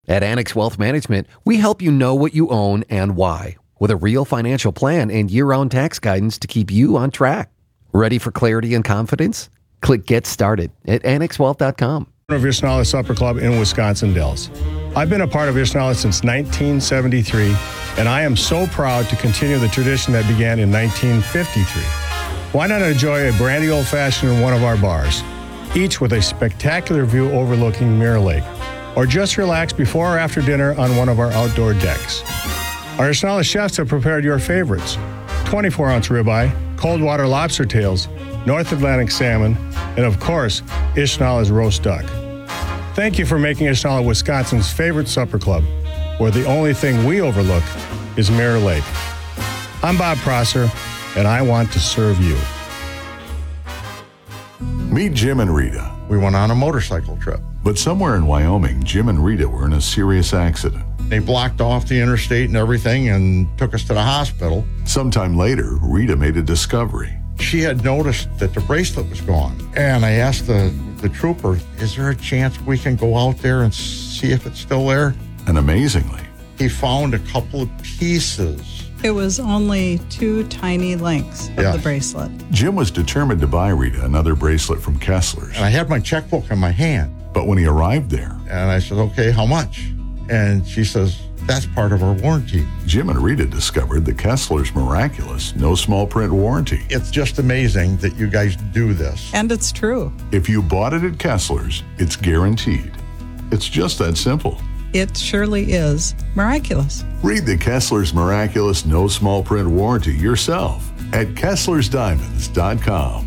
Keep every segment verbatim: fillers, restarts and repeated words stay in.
At Annex Wealth Management, we help you know what you own and why, with a real financial plan and year-round tax guidance to keep you on track. Ready for clarity and confidence? Click Get Started at annex wealth dot com. Of Ishnala Supper Club in Wisconsin Dells. I've been a part of Ishnala since nineteen seventy-three, and I am so proud to continue the tradition that began in nineteen fifty-three. Why not enjoy a brandy old-fashioned in one of our bars, each with a spectacular view overlooking Mirror Lake, or just relax before or after dinner on one of our outdoor decks. Our Ishnala chefs have prepared your favorites: twenty-four ounce ribeye, cold water lobster tails, North Atlantic salmon, and of course, Ishnala's roast duck. Thank you for making Ishnala Wisconsin's favorite supper club, where the only thing we overlook is Mirror Lake. I'm Bob Prosser, and I want to serve you. Meet Jim and Rita. We went on a motorcycle trip. But somewhere in Wyoming, Jim and Rita were in a serious accident. They blocked off the interstate and everything and took us to the hospital. Sometime later, Rita made a discovery. She had noticed that the bracelet was gone. And I asked the, the trooper, is there a chance we can go out there and see if it's still there? And amazingly, he found a couple of pieces. It was only two tiny links of Yeah. the bracelet. Jim was determined to buy Rita another bracelet from Kessler's. And I had my checkbook in my hand. But when he arrived there, And I said, okay, how much? And she says, that's part of our warranty. Jim and Rita discovered the Kessler's miraculous no small print warranty. It's just amazing that you guys do this. And it's true. If you bought it at Kessler's, it's guaranteed. It's just that simple. It surely is miraculous. Read the Kessler's miraculous no small print warranty yourself at kessler's diamonds dot com.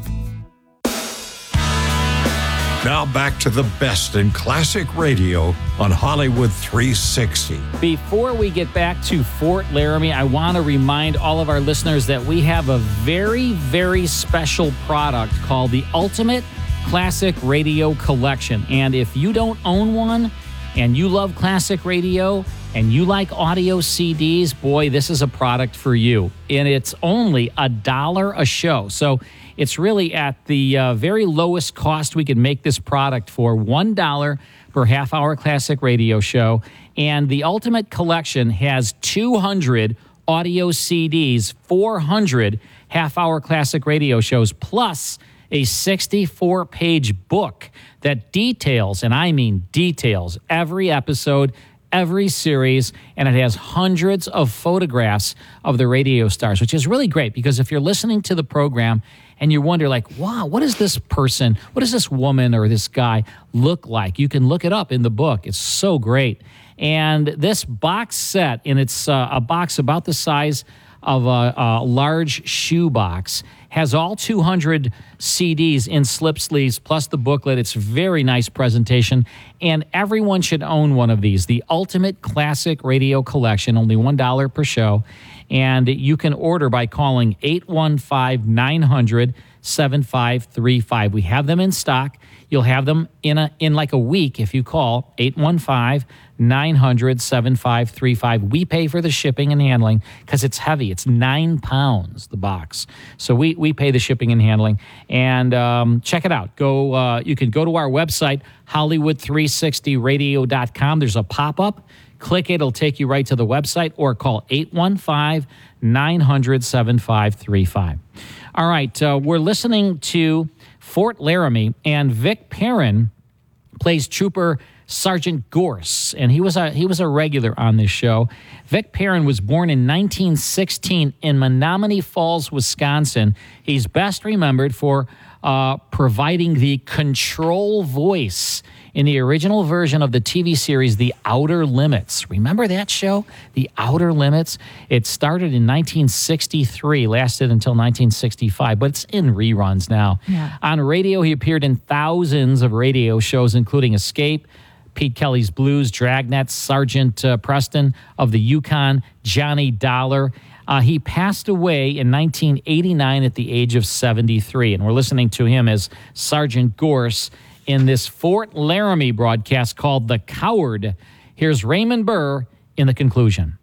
Now back to the best in classic radio on Hollywood three sixty. Before we get back to Fort Laramie, I want to remind all of our listeners that we have a very, very special product called the Ultimate Classic Radio Collection. And if you don't own one and you love classic radio and you like audio C Ds, boy, this is a product for you. And it's only a dollar a show. So it's really at the uh, very lowest cost we can make this product for, one dollar per half-hour classic radio show. And the Ultimate Collection has two hundred audio C Ds, four hundred half-hour classic radio shows, plus a sixty-four page book that details, and I mean details, every episode, every series, and it has hundreds of photographs of the radio stars, which is really great because if you're listening to the program and you wonder, like, wow, what does this person, what does this woman or this guy look like? You can look it up in the book. It's so great. And this box set, and it's uh, a box about the size of a, a large shoe box, has all two hundred C Ds in slip sleeves, plus the booklet. It's a very nice presentation, and everyone should own one of these. The Ultimate Classic Radio Collection, only one dollar per show, and you can order by calling eight one five, nine hundred, seven five three five. We have them in stock. You'll have them in a in like a week if you call eight one five, nine hundred, seven five three five. We pay for the shipping and handling because it's heavy. It's nine pounds, the box. So we, we pay the shipping and handling. And um, check it out. Go. Uh, you can go to our website, Hollywood three sixty radio dot com. There's a pop-up. Click it. It'll take you right to the website, or call eight one five, nine hundred, seven five three five. All right. Uh, we're listening to Fort Laramie, and Vic Perrin plays Trooper Sergeant Gorse, and he was a he was a regular on this show. Vic Perrin was born in nineteen sixteen in Menominee Falls, Wisconsin. He's best remembered for uh, providing the control voice in the original version of the T V series The Outer Limits. Remember that show, The Outer Limits? It started in nineteen sixty-three, lasted until nineteen sixty-five, but it's in reruns now. Yeah. On radio, he appeared in thousands of radio shows, including Escape, Pete Kelly's Blues, Dragnet, Sergeant uh, Preston of the Yukon, Johnny Dollar. Uh, he passed away in nineteen eighty-nine at the age of seventy-three, and we're listening to him as Sergeant Gorse in this Fort Laramie broadcast called The Coward. Here's Raymond Burr in the conclusion.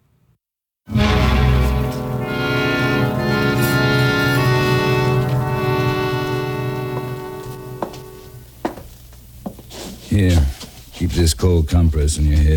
Here, keep this cold compress in your head.